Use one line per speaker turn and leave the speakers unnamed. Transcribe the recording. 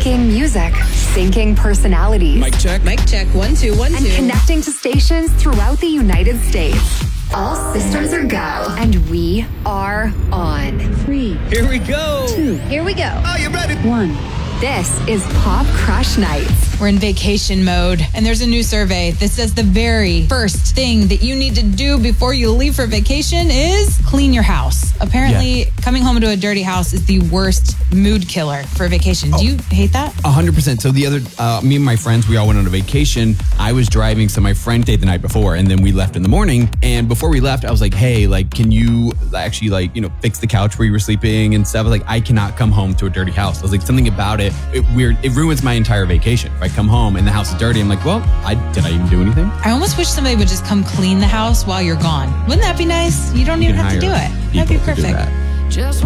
Syncing music, syncing personalities.
Mic check.
Mic check. 1, 2, 1, 2.
And connecting to stations throughout the United States. All systems are go. And we are on.
3.
Here we go.
2. Here we go.
Are you ready?
1.
This is Pop Crush Nights.
We're in vacation mode, and there's a new survey that says the very first thing that you need to do before you leave for vacation is clean your house. Apparently, coming home to a dirty house is the worst mood killer for a vacation. Do you hate that?
100%. So the other, me and my friends, we all went on a vacation. I was driving, so my friend stayed the night before, and then we left in the morning. And before we left, I was like, hey, can you actually fix the couch where you were sleeping and stuff? I cannot come home to a dirty house. I was like, something about it ruins my entire vacation. If I come home and the house is dirty, I'm like, well, did I even do anything?
I almost wish somebody would just come clean the house while you're gone. Wouldn't that be nice? You don't even have to do it. That'd be perfect.